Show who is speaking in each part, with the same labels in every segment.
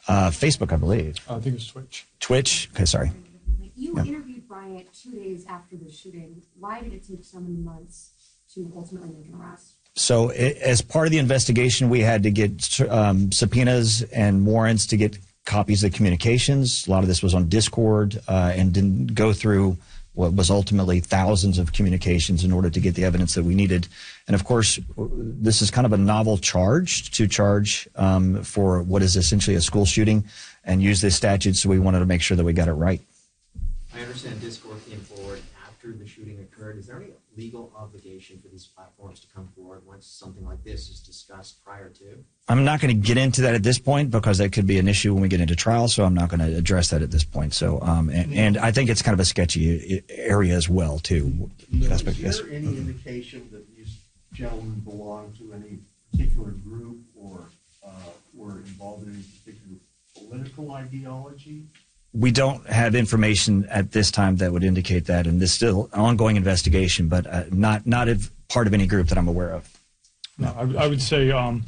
Speaker 1: Facebook, I believe.
Speaker 2: I think it's Twitch.
Speaker 1: Twitch? Okay, sorry.
Speaker 3: You interviewed Bryant 2 days after the shooting. Why did it take so many months to ultimately make an arrest?
Speaker 1: So as part of the investigation, we had to get subpoenas and warrants to get copies of communications. A lot of this was on Discord and didn't go through what was ultimately thousands of communications in order to get the evidence that we needed. And of course, this is kind of a novel charge to charge for what is essentially a school shooting and use this statute, so we wanted to make sure that we got it right.
Speaker 4: I understand Discord came forward after the shooting occurred. Is there any legal obligation for these platforms to come forward once something like this is discussed prior to?
Speaker 1: I'm not going to get into that at this point because that could be an issue when we get into trial, so I'm not going to address that at this point. So, and I think it's kind of a sketchy area as well, too.
Speaker 5: Is there any indication that these gentlemen belong to any particular group or were involved in any particular political ideology?
Speaker 1: We don't have information at this time that would indicate that, and this is still an ongoing investigation, but not part of any group that I'm aware of.
Speaker 2: No, I would say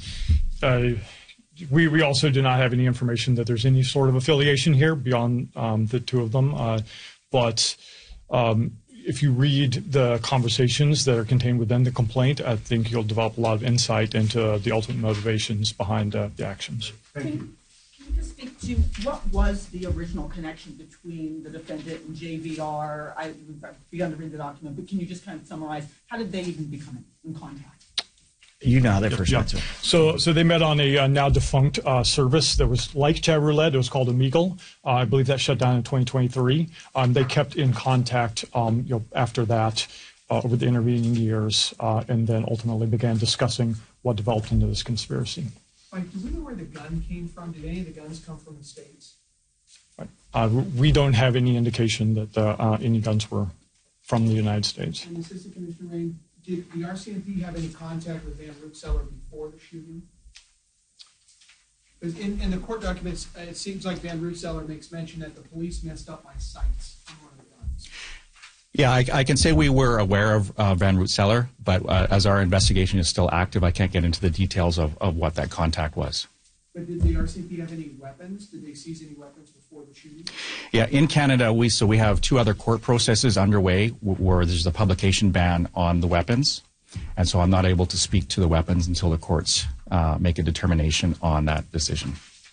Speaker 2: we also do not have any information that there's any sort of affiliation here beyond the two of them. But if you read the conversations that are contained within the complaint, I think you'll develop a lot of insight into the ultimate motivations behind the actions.
Speaker 5: Thank you.
Speaker 6: Can you just speak to what was the original connection between the defendant and JVR? We've begun to read the document, but can you just kind of summarize how did they even become in contact?
Speaker 1: You know how they first met.
Speaker 2: So they met on a now defunct service that was like Chat Roulette. It was called Omegle. I believe that shut down in 2023. They kept in contact after that over the intervening years, and then ultimately began discussing what developed into this conspiracy.
Speaker 7: Mike, do we know where the gun came from? Did any of the guns come from the States?
Speaker 2: We don't have any indication that any guns were from the United States.
Speaker 7: And Assistant Commissioner Rain, did the RCMP have any contact with Van Rootseller before the shooting? Because in the court documents, it seems like Van Rootseller makes mention that the police messed up my sights on one of the guns.
Speaker 8: Yeah, I can say we were aware of Van Rootseller, but as our investigation is still active, I can't get into the details of what that contact was.
Speaker 7: But did the RCMP have any weapons? Did they seize any weapons before the shooting?
Speaker 8: Yeah, in Canada, we have two other court processes underway where there's a publication ban on the weapons, and so I'm not able to speak to the weapons until the courts make a determination on that decision.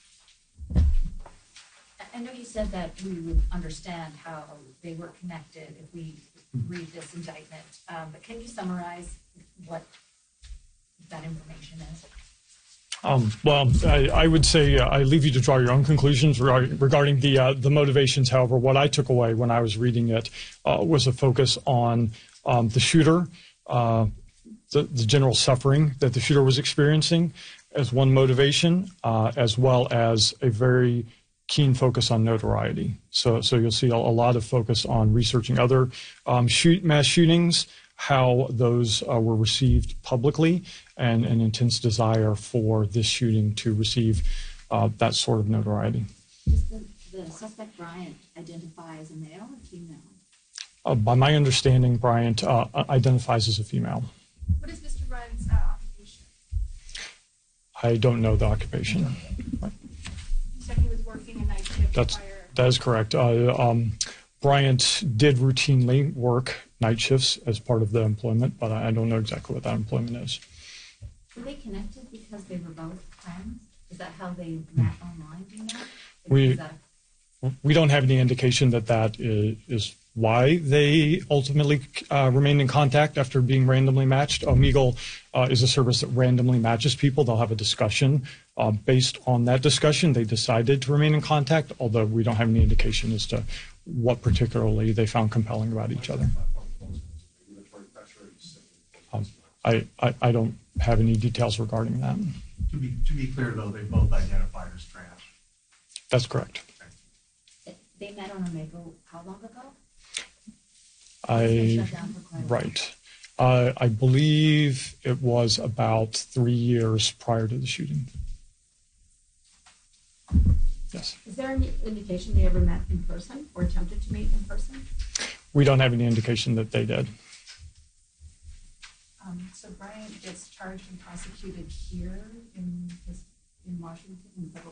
Speaker 9: I know you said that we would understand how they were connected if we read this indictment, but can you summarize what that information is?
Speaker 2: Well, I would say I leave you to draw your own conclusions regarding the motivations. However, what I took away when I was reading it was a focus on the shooter, the general suffering that the shooter was experiencing as one motivation, as well as a very keen focus on notoriety. So you'll see a lot of focus on researching other mass shootings, how those were received publicly, and an intense desire for this shooting to receive that sort of notoriety.
Speaker 9: Does the suspect Bryant identify as a male or female?
Speaker 2: By my understanding, Bryant identifies as a female.
Speaker 10: What is Mr. Bryant's occupation?
Speaker 2: I don't know the occupation.
Speaker 10: You said he was working a night shift
Speaker 2: That is correct. Bryant did routinely work night shifts as part of the employment, but I don't know exactly what that employment is.
Speaker 9: Were they connected because they were both friends? Is that how they met online? Do you know?
Speaker 2: We don't have any indication that is why they ultimately remained in contact after being randomly matched. Omegle is a service that randomly matches people. They'll have a discussion. Based on that discussion, they decided to remain in contact, although we don't have any indication as to what particularly they found compelling about each other. I don't have any details regarding that.
Speaker 5: To be clear, though, they both identified as trans.
Speaker 2: That's correct.
Speaker 9: They met on Omegle how long ago?
Speaker 2: Right. I believe it was about 3 years prior to the shooting. Yes.
Speaker 3: Is there any indication they ever met in person or attempted to meet in person?
Speaker 2: We don't have any indication that they did.
Speaker 3: So Bryant gets charged and prosecuted here in Washington, in federal